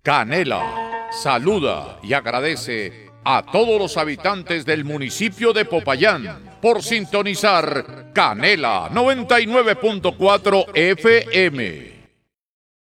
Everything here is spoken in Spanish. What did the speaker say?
Canela saluda y agradece a todos los habitantes del municipio de Popayán por sintonizar Canela 99.4 FM.